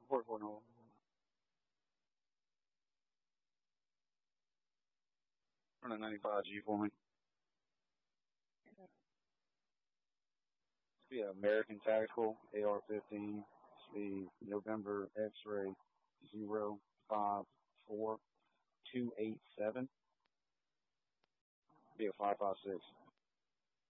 No. 95 G for me. Be an American Tactical AR-15. Be November X-ray 054287. Be a 5.56.